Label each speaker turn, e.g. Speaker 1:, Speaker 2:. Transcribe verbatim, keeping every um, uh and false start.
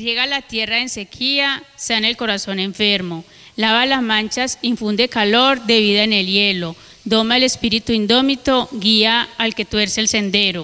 Speaker 1: riega la tierra en sequía, sana el corazón enfermo, lava las manchas, infunde calor de vida en el hielo, doma el espíritu indómito, guía al que tuerce el sendero.